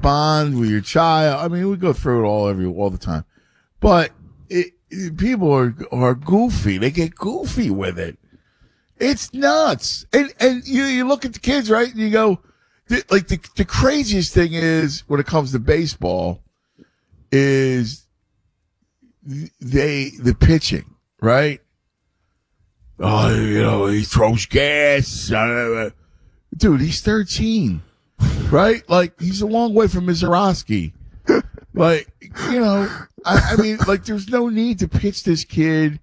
bond with your child. I mean, we go through it all the time, but people are goofy. They get goofy with it. It's nuts. And you look at the kids, right? And you go, like the craziest thing is when it comes to baseball is the pitching, right? Oh, he throws gas. Dude, he's 13, right? Like, he's a long way from Mizorowski. Like, I mean, like, there's no need to pitch this kid.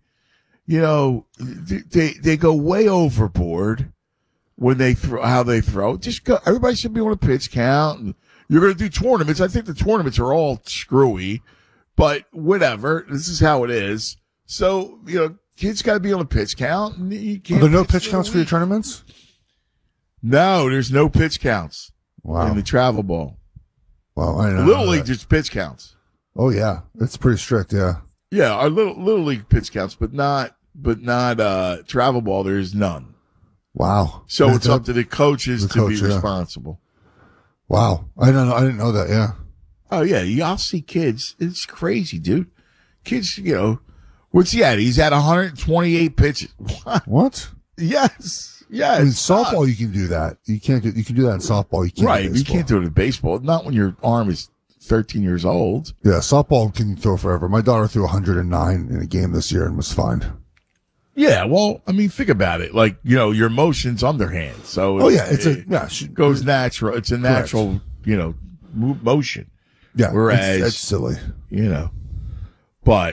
They go way overboard when they throw, how they throw. Just go, everybody should be on a pitch count. And you're going to do tournaments. I think the tournaments are all screwy, but whatever. This is how it is. So, kids got to be on a pitch count. And you can't. Are there no pitch counts for your tournaments? No, there's no pitch counts. Wow. In the travel ball. Well, I know. Little League just pitch counts. Oh yeah, it's pretty strict. Yeah. Yeah, our little league pitch counts, but not travel ball. There's none. Wow. So it's up to the coaches to be responsible. Wow. I didn't know that. Yeah. Oh yeah, y'all see kids. It's crazy, dude. Kids, what's he at? He's at 128 pitches. What? Yes. In softball, you can do that. You can do that in softball. You can't. Right. You can't do it in baseball. Not when your arm is 13 years old. Yeah. Softball can throw forever. My daughter threw 109 in a game this year and was fine. Yeah. Well, I mean, think about it. Like, your motion's underhand. So. Oh yeah. She goes natural. It's a natural, motion. Yeah. Whereas. It's silly. But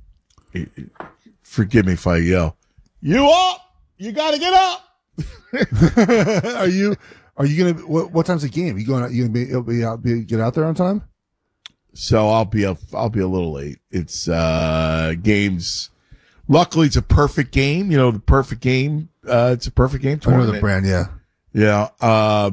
forgive me if I yell, you up? You got to get up. Are you gonna? What time's the game? You gonna get out there on time? So I'll be a little late. It's games. Luckily, it's a perfect game. The perfect game. It's a perfect game tournament. I know the brand. Yeah. Yeah.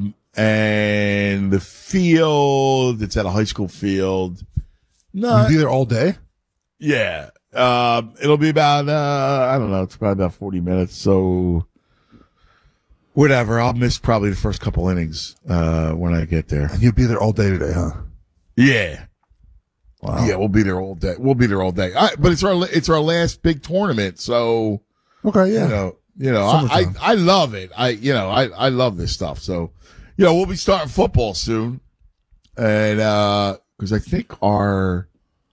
And the field. It's at a high school field. No. You'll be there all day. Yeah. It'll be about I don't know. It's probably about 40 minutes. So. Whatever, I'll miss probably the first couple innings when I get there. And you'll be there all day today, huh? Yeah. Wow. Yeah, we'll be there all day. But it's our last big tournament, so okay, yeah. I love it. I love this stuff. So, we'll be starting football soon, and because I think we're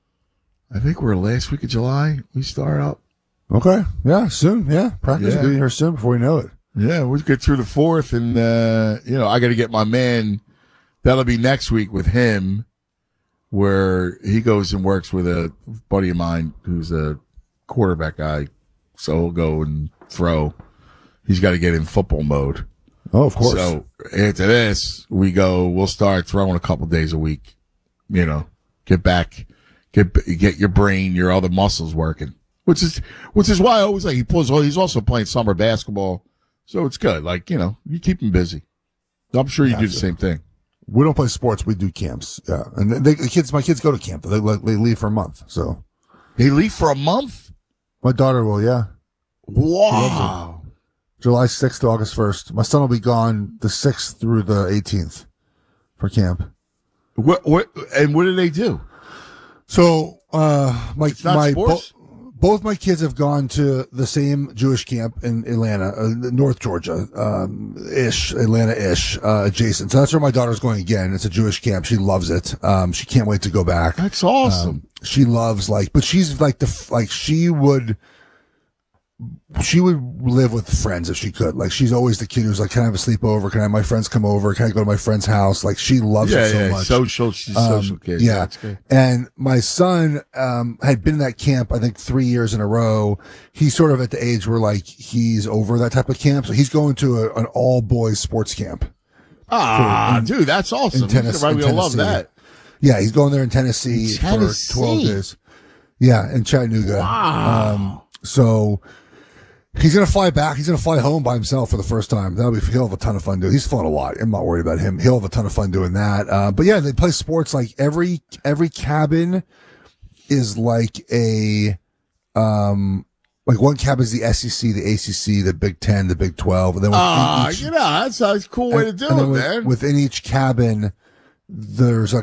last week of July we start up. Okay, yeah, soon, yeah. Practice will be here soon before we know it. Yeah, we'll get through the 4th, and I got to get my man. That'll be next week with him, where he goes and works with a buddy of mine who's a quarterback guy. So he'll go and throw. He's got to get in football mode. Oh, of course. So after this, we'll start throwing a couple days a week. Get back, get your brain, your other muscles working. Which is why I always like he's also playing summer basketball. So it's good. Like, you keep him busy. I'm sure you do the same thing. We don't play sports. We do camps. Yeah. And my kids go to camp. They leave for a month. So they leave for a month? My daughter will. Yeah. Wow. July 6th to August 1st. My son will be gone the 6th through the 18th for camp. What do they do? So, Both my kids have gone to the same Jewish camp in Atlanta, North Georgia, Atlanta-ish, adjacent. So that's where my daughter's going again. It's a Jewish camp. She loves it. She can't wait to go back. That's awesome. She loves but she's she would live with friends if she could. Like, she's always the kid who's like, can I have a sleepover? Can I have my friends come over? Can I go to my friend's house? Like, she loves it so much. She's social kid. Yeah. That's good. And my son, had been in that camp, I think 3 years in a row. He's sort of at the age where he's over that type of camp. So he's going to an all boys sports camp. Dude, that's awesome. In Tennessee. We love that. Yeah. He's going there in Tennessee for 12 days. Yeah. In Chattanooga. Wow. So he's going to fly back. He's going to fly home by himself for the first time. He'll have a ton of fun doing. He's flown a lot. I'm not worried about him. He'll have a ton of fun doing that. But yeah, they play sports. Like every cabin is like like one cabin is the SEC, the ACC, the Big 10, the Big 12. And then that's a cool way to do it, man. Within each cabin, there's